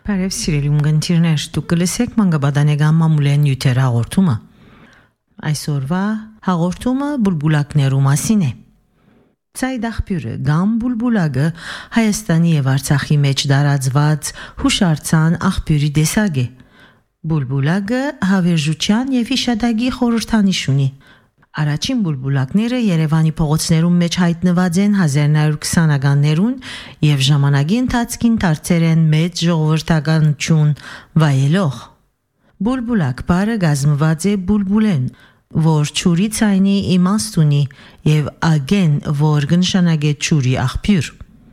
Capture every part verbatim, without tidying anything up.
Բարև սիրելի ունգընտիրներ, դուք կլսեք մանկաբադանեգան մամուլեն նյութեր հաղորդումը։ Այսօրվա հաղորդումը բուլբուլակներու մասին է։ Ցայդ աղբյուրը կամ բուլբուլակը Հայաստանի եւ Արցախի մեջ դարածված հուշարձան աղբյուրի տեսակ է։ Բուլբուլակը հավերժության եւ հիշադակի խորհրդանիշ ունի։ Առաջին բուլբուլակները Երևանի փողոցներում մեջ հայտնված են հազար նոյ հարյուր քսանականներուն եւ ժամանակի ընթացքին դարձել են մեծ ժողովրդականություն վայելող։ Բուլբուլակ բառը գազմված է բուլբուլեն, որ ճուրի ցայնի իմաստ ունի եւ ագեն, որ կնշանակե ճուրի աղբյուր։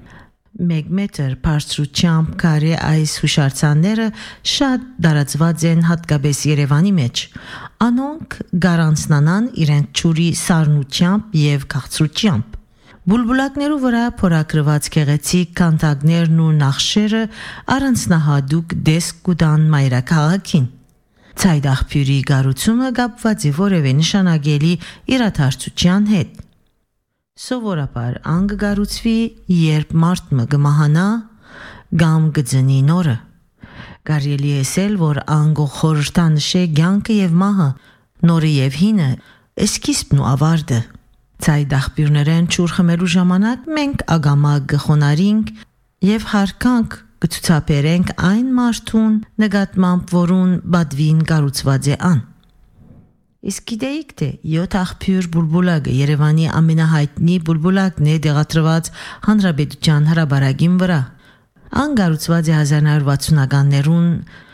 Մեկ մետր բարձրությամբ կարե այս հուշարձանները շատ դարածված են հատկապես Երևանի մեջ։ Անոնք գարանցնանան իրենց ճուրի սառնությամբ եւ քաղցրությամբ։ Բուլբուլակներու վրա փորագրված գեղեցիկ կանտակներն ու նախշերը առանձնահատուկ դեսք կուտան մայրաքաղաքին։ Ցայդ աղբյուրի գառուցումը կապված է որևէ նշանակելի իրադարձության հետ։ Սովորաբար ան կգառուցվի, երբ մարդը կմահանա կամ կծնի նորը։ Կարելի է ասել, որ ան խորհրդանշե կյանքը եւ մահը, նորը եւ հինը, սկիզբն ու ավարտը։ Ցայդ աղբյուրներեն ճուր խմելու ժամանակ մենք ագամա կխոնարինք եւ հարկանք կցուցաբերենք այն մարդուն նկատմամբ, որուն բադվին կառուցված է ան։ Իսկ գիտեիք թե յոթ աղբյուր բուլբուլակը Երևանի ամենահայտնի բուլբուլակն է դեղատրված հանրապետության հրապարակին վրա։ Ան կառուցված է հազար նոյ հարյուր վաթսունականներուն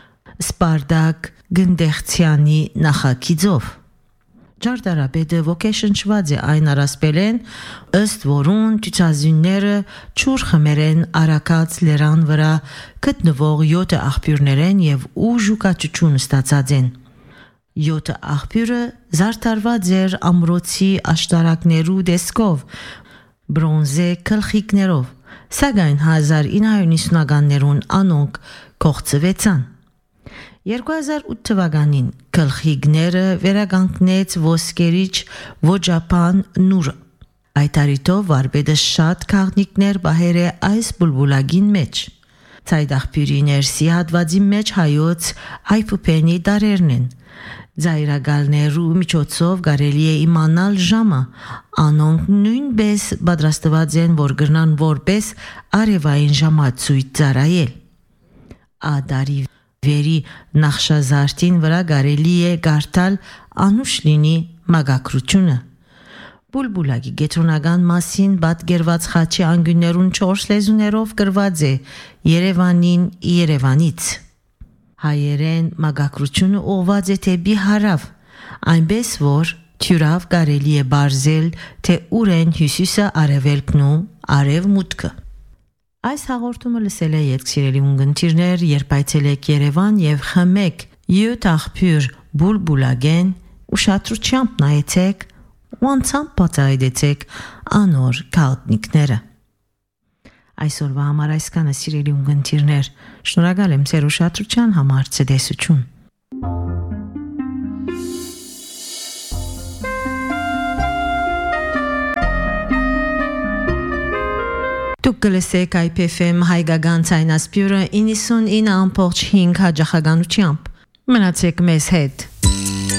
Սպարտակ Գնդեխցյանի նախագիծով։ Ջարդարապետը ոգեշնչված է այն առասպելեն, ըստ որուն ցուցազունները ճուր խմերեն Արաքած լերան վրա գտնվող յոթ աղբյուրներեն եւ ուժուկաճություն ստացած են։ Յոթ աղբյուրը զարդարված էր ամրոցի աշտարակներու դեսկով, բրոնզե գլխիկներով, սակայն հազար ինը հարյուր նիցունականներուն անոնք կողծվեցան։ երկու հազար ութ թվականին գլխիկները վերականգնեց ոսկերիչ ոջապան նուրը։ Այդ արիտով վարպետը շատ քաղնիկներ բահեր է այս բուլբուլակին մեջ։ Ցայդ աղբյուրի ներսի հատվածի մեջ հայոց այփուփենի դարերն են։ Ձայրագալներու միջոցով կարելի է իմանալ ժամը, անոնք նույնպես պատրաստված են, որ գրնան որպես արևային ժամացույց ծառայել։ Ադարի վերի նախշազարդին վրա կարելի է կարդալ անուշ լինի մագակրությունը։ Բուլբուլակի գետրոնական մասին պատկերված խաչի անգյուններուն չորս լեզուներով գրված է Երևանին Երևանից։ Հայերեն մագակրությունը ուղված է թեպի հարավ, այնպես որ թյուրավ կարելի է բարձել, թե ուր են հյուսիսը, արևելքն ու արևմուտքը։ Այս հաղորդումը լսել է եք սիրելի ունգընտիրներ, երբ այցելեք Երևան եւ խմեք յոթ աղբյուր բուլբուլակեն, ուշադրությամբ նայեցեք ու անցամբ բացահայտեցեք անոր քաղաքնիկները։ Այսօրվա համար այսքանը սիրելի ունգընտիրներ, շնորհակալ եմ ձեր ուշադրության համար, ցտեսություն։ Դուք կլսեք I P F M հայկական ցայնասպյուրը իննսուն ինը ամբողջ հինգ հաջախականությամբ։ Մնացեք մեզ հետ։